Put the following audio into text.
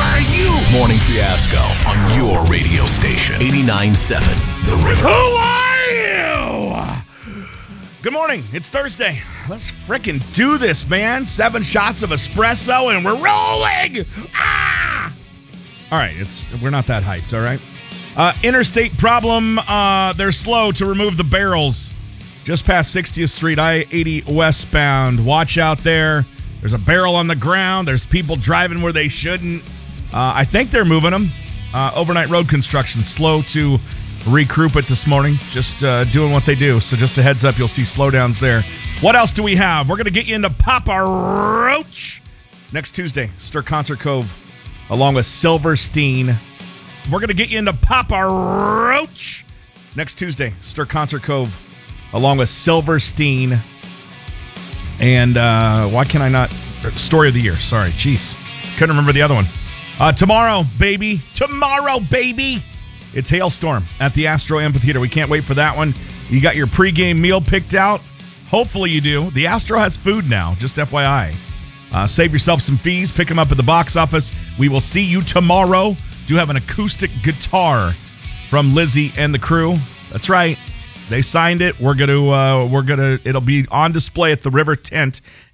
are you? Morning Fiasco on your radio station. 89.7 The River. Who are you? Good morning. It's Thursday. Let's frickin' do this, man. 7 shots of espresso and we're rolling. Ah! All right, we're not that hyped, all right? Interstate problem. They're slow to remove the barrels. Just past 60th Street, I-80 westbound. Watch out there. There's a barrel on the ground. There's people driving where they shouldn't. I think they're moving them. Overnight road construction, slow to recruit it this morning. Just doing what they do. So just a heads up, you'll see slowdowns there. What else do we have? We're going to get you into Papa Roach next Tuesday. Stir Concert Cove along with Silverstein. We're going to get you into Papa Roach next Tuesday. Stir Concert Cove along with Silverstein. And why can I not? Story of the year. Sorry. Jeez. Couldn't remember the other one. Tomorrow, baby. Tomorrow, baby. It's Hailstorm at the Astro Amphitheater. We can't wait for that one. You got your pregame meal picked out? Hopefully you do. The Astro has food now, just FYI. Save yourself some fees. Pick them up at the box office. We will see you tomorrow. Do have an acoustic guitar from Lizzie and the crew. That's right. They signed it. It'll be on display at the River Tent